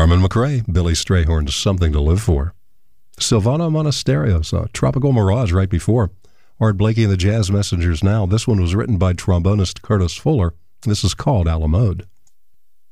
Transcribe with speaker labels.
Speaker 1: Carmen McRae, Billy Strayhorn's Something to Live For. Silvano Monasterios, Tropical Mirage right before. Art Blakey and the Jazz Messengers now. This one was written by trombonist Curtis Fuller. This is called A La Mode.